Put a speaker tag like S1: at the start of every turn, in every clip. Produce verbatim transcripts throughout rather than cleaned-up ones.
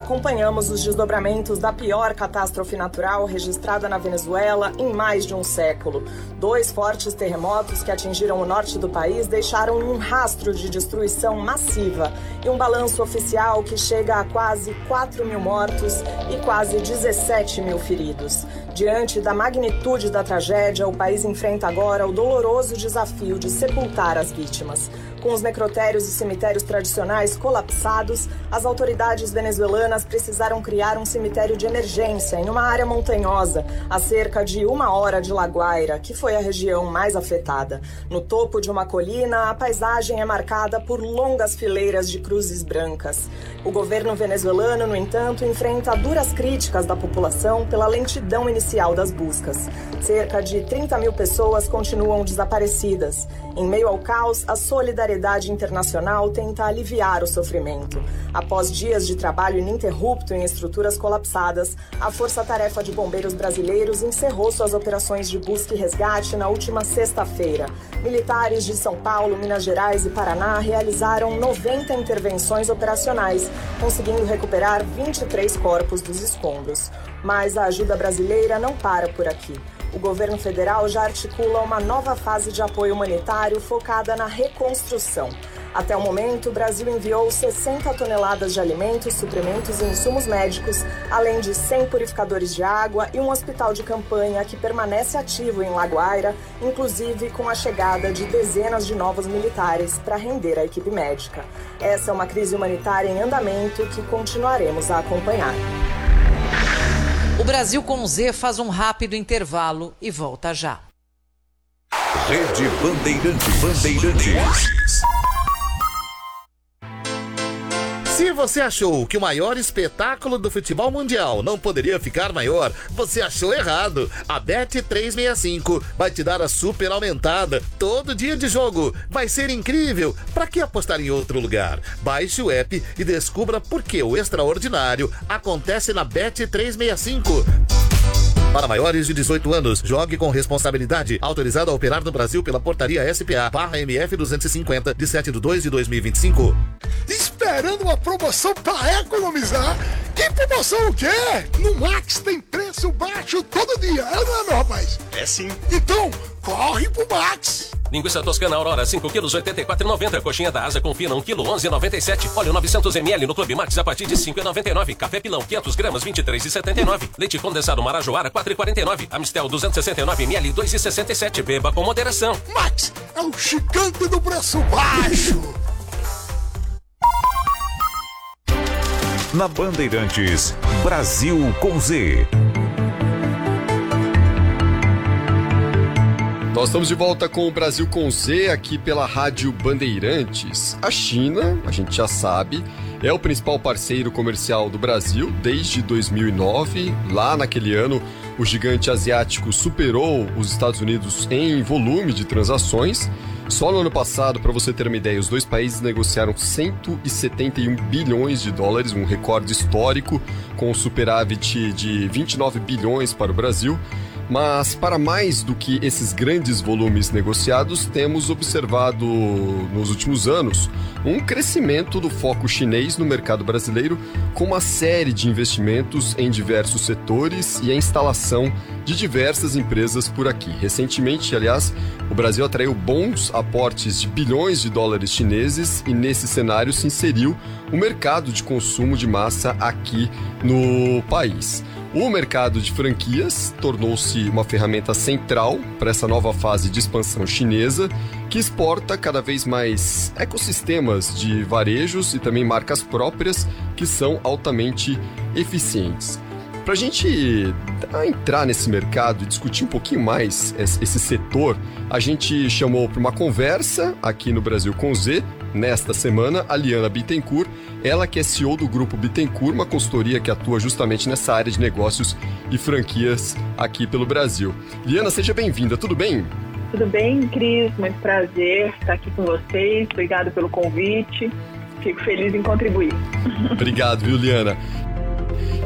S1: acompanhamos os desdobramentos da pior catástrofe natural registrada na Venezuela em mais de um século. Dois fortes terremotos que atingiram o norte do país deixaram um rastro de destruição massiva e um balanço oficial que chega a quase quatro mil mortos e quase dezessete mil feridos. Diante da magnitude da tragédia, o país enfrenta agora o doloroso desafio de sepultar as vítimas. Com os necrotérios e cemitérios tradicionais colapsados, as autoridades venezuelanas precisaram criar um cemitério de emergência em uma área montanhosa, a cerca de uma hora de La Guaira, que foi a região mais afetada. No topo de uma colina, a paisagem é marcada por longas fileiras de cruzes brancas. O governo venezuelano, no entanto, enfrenta duras críticas da população pela lentidão inicial das buscas. Cerca de trinta mil pessoas continuam desaparecidas. Em meio ao caos, a solidariedade internacional tenta aliviar o sofrimento. Após dias de trabalho ininterrupto em estruturas colapsadas, a Força Tarefa de Bombeiros Brasileiros encerrou suas operações de busca e resgate na última sexta-feira. Militares de São Paulo, Minas Gerais e Paraná realizaram noventa intervenções operacionais, conseguindo recuperar vinte e três corpos dos escombros. Mas a ajuda brasileira não para por aqui. O governo federal já articula uma nova fase de apoio humanitário focada na reconstrução. Até o momento, o Brasil enviou sessenta toneladas de alimentos, suprimentos e insumos médicos, além de cem purificadores de água e um hospital de campanha que permanece ativo em La Guaira, inclusive com a chegada de dezenas de novos militares para render a equipe médica. Essa é uma crise humanitária em andamento que continuaremos a acompanhar.
S2: O Brasil com Z faz um rápido intervalo e volta já.
S3: Rede Bandeirantes. Bandeirantes.
S4: Se você achou que o maior espetáculo do futebol mundial não poderia ficar maior, você achou errado. A Bet trezentos e sessenta e cinco vai te dar a super aumentada todo dia de jogo. Vai ser incrível. Para que apostar em outro lugar? Baixe o app e descubra por que o extraordinário acontece na Bet trezentos e sessenta e cinco. Para maiores de dezoito anos, jogue com responsabilidade. Autorizado a operar no Brasil pela portaria S P A barra M F duzentos e cinquenta, de sete de dois de dois mil e vinte e cinco.
S5: Esperando uma promoção para economizar? Que promoção o quê? No Max tem preço baixo todo dia, é ou não é, meu rapaz?
S6: É sim.
S5: Então, corre pro Max.
S6: Linguiça toscana Aurora, cinco quilos, oitenta e quatro reais e noventa centavos. Coxinha da Asa Confina, um quilo, onze reais e noventa e sete centavos. Óleo novecentos mililitros no Clube Max a partir de cinco reais e noventa e nove centavos. Café Pilão, quinhentos gramas, vinte e três reais e setenta e nove centavos. Leite condensado Marajoara, quatro reais e quarenta e nove centavos. Amistel, duzentos e sessenta e nove mililitros, dois reais e sessenta e sete centavos. Beba com moderação.
S5: Max é o gigante do preço baixo.
S3: Na Bandeirantes, Brasil com Z.
S7: Nós estamos de volta com o Brasil com Z aqui pela Rádio Bandeirantes. A China, a gente já sabe, é o principal parceiro comercial do Brasil desde dois mil e nove. Lá naquele ano, o gigante asiático superou os Estados Unidos em volume de transações. Só no ano passado, para você ter uma ideia, os dois países negociaram cento e setenta e um bilhões de dólares, um recorde histórico, com um superávit de vinte e nove bilhões para o Brasil. Mas, para mais do que esses grandes volumes negociados, temos observado nos últimos anos um crescimento do foco chinês no mercado brasileiro, com uma série de investimentos em diversos setores e a instalação de diversas empresas por aqui. Recentemente, aliás, o Brasil atraiu bons aportes de bilhões de dólares chineses e, nesse cenário, se inseriu o mercado de consumo de massa aqui no país. O mercado de franquias tornou-se uma ferramenta central para essa nova fase de expansão chinesa, que exporta cada vez mais ecossistemas de varejos e também marcas próprias que são altamente eficientes. Para a gente entrar nesse mercado e discutir um pouquinho mais esse setor, a gente chamou para uma conversa aqui no Brasil com Z, nesta semana, a Liana Bittencourt, ela que é C E O do Grupo Bittencourt, uma consultoria que atua justamente nessa área de negócios e franquias aqui pelo Brasil. Liana, seja bem-vinda, tudo bem?
S8: Tudo bem, Cris? Muito prazer estar aqui com vocês. Obrigado pelo convite. Fico feliz em contribuir.
S7: Obrigado, viu, Liana?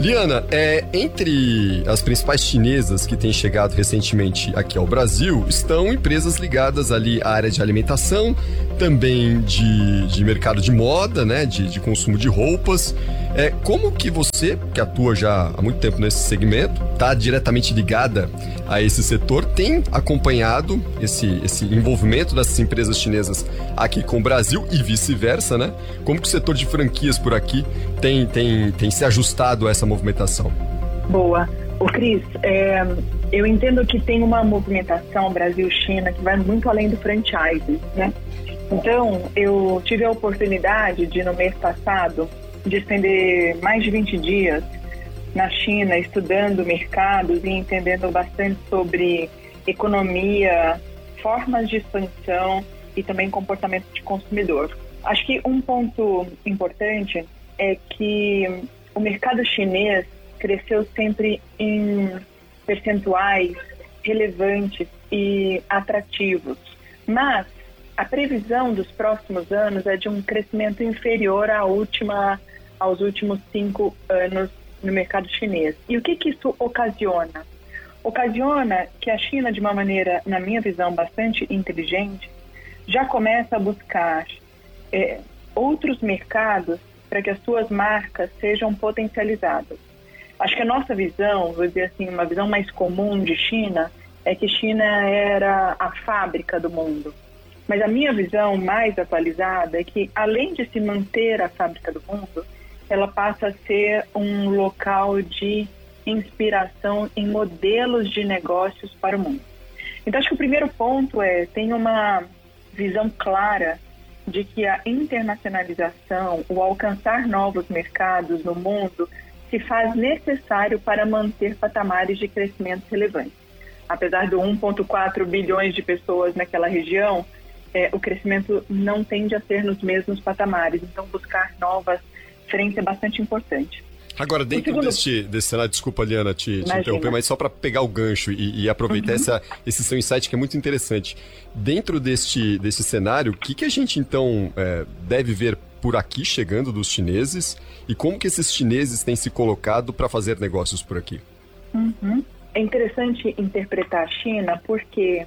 S7: Liana, é, entre as principais chinesas que têm chegado recentemente aqui ao Brasil, estão empresas ligadas ali à área de alimentação, também de, de mercado de moda, né, de, de consumo de roupas. É, como que você, que atua já há muito tempo nesse segmento, está diretamente ligada a esse setor, tem acompanhado esse, esse envolvimento dessas empresas chinesas aqui com o Brasil e vice-versa, né? Como que o setor de franquias por aqui tem, tem, tem se ajustado a essa movimentação?
S8: Boa. Ô Cris, é, eu entendo que tem uma movimentação Brasil-China que vai muito além do franchise, né? Então, eu tive a oportunidade de, no mês passado, de estender mais de vinte dias na China, estudando mercados e entendendo bastante sobre economia, formas de expansão e também comportamento de consumidor. Acho que um ponto importante é que o mercado chinês cresceu sempre em percentuais relevantes e atrativos, mas a previsão dos próximos anos é de um crescimento inferior à última, aos últimos cinco anos no mercado chinês. E o que que isso ocasiona? Ocasiona que a China, de uma maneira, na minha visão, bastante inteligente, já começa a buscar é, outros mercados para que as suas marcas sejam potencializadas. Acho que a nossa visão, vou dizer assim, uma visão mais comum de China, é que China era a fábrica do mundo. Mas a minha visão mais atualizada é que, além de se manter a fábrica do mundo, ela passa a ser um local de inspiração em modelos de negócios para o mundo. Então, acho que o primeiro ponto é, tem uma visão clara de que a internacionalização, o alcançar novos mercados no mundo, se faz necessário para manter patamares de crescimento relevantes. Apesar de um vírgula quatro bilhões de pessoas naquela região, é, o crescimento não tende a ser nos mesmos patamares. Então, buscar novas frentes é bastante importante.
S7: Agora, dentro segundo... deste, desse cenário, desculpa, Liana, te, te interromper, mas só para pegar o gancho e, e aproveitar uhum. essa, esse seu insight que é muito interessante. Dentro deste, desse cenário, o que, que a gente, então, é, deve ver por aqui chegando dos chineses e como que esses chineses têm se colocado para fazer negócios por aqui?
S8: Uhum. É interessante interpretar a China porque,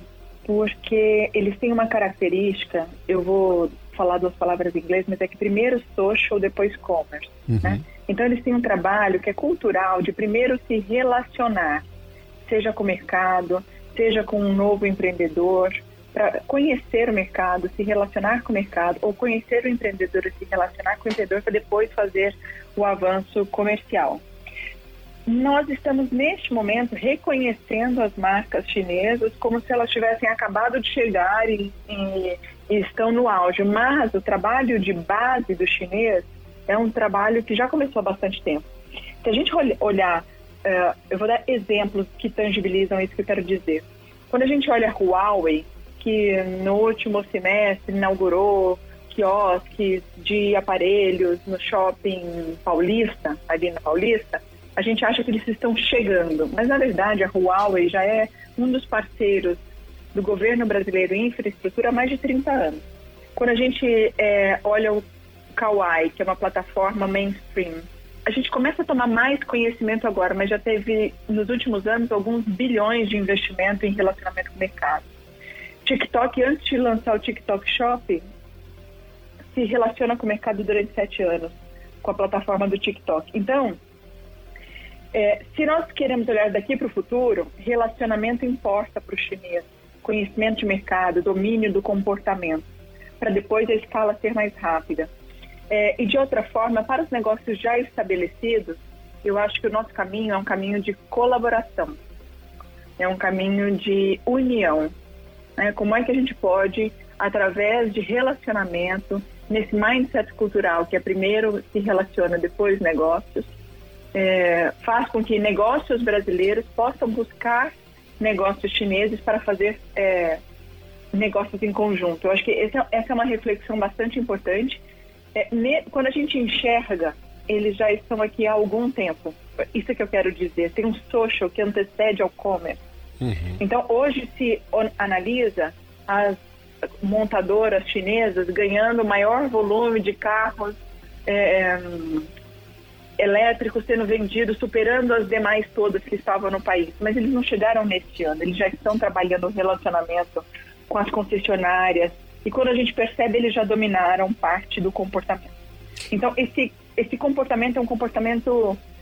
S8: porque eles têm uma característica, eu vou falar duas palavras em inglês, mas é que primeiro social, depois commerce, uhum. né? Então eles têm um trabalho que é cultural, de primeiro se relacionar, seja com o mercado, seja com um novo empreendedor, para conhecer o mercado, se relacionar com o mercado, ou conhecer o empreendedor e se relacionar com o empreendedor para depois fazer o avanço comercial. Nós estamos, neste momento, reconhecendo as marcas chinesas como se elas tivessem acabado de chegar e, e, e estão no auge. Mas o trabalho de base do chinês é um trabalho que já começou há bastante tempo. Se a gente olhar, uh, eu vou dar exemplos que tangibilizam isso que eu quero dizer. Quando a gente olha a Huawei, que no último semestre inaugurou quiosques de aparelhos no shopping Paulista, ali na Paulista, a gente acha que eles estão chegando, mas na verdade a Huawei já é um dos parceiros do governo brasileiro em infraestrutura há mais de trinta anos. Quando a gente é, olha o Kawai, que é uma plataforma mainstream, a gente começa a tomar mais conhecimento agora, mas já teve nos últimos anos alguns bilhões de investimento em relacionamento com o mercado. TikTok, antes de lançar o TikTok Shop, se relaciona com o mercado durante sete anos, com a plataforma do TikTok. Então, É, se nós queremos olhar daqui para o futuro, relacionamento importa para o chinês, conhecimento de mercado, domínio do comportamento, para depois a escala ser mais rápida. É, e de outra forma, para os negócios já estabelecidos, eu acho que o nosso caminho é um caminho de colaboração, é um caminho de união. Né? Como é que a gente pode, através de relacionamento, nesse mindset cultural que é primeiro se relaciona, depois negócios, É, faz com que negócios brasileiros possam buscar negócios chineses para fazer é, negócios em conjunto. Eu acho que essa, essa é uma reflexão bastante importante. É, ne, quando a gente enxerga, eles já estão aqui há algum tempo. Isso é que eu quero dizer. Tem um social que antecede ao commerce. Uhum. Então, hoje se analisa as montadoras chinesas ganhando maior volume de carros é, elétricos sendo vendidos, superando as demais todas que estavam no país. Mas eles não chegaram neste ano, eles já estão trabalhando o relacionamento com as concessionárias, e quando a gente percebe, eles já dominaram parte do comportamento. Então, esse, esse comportamento é um comportamento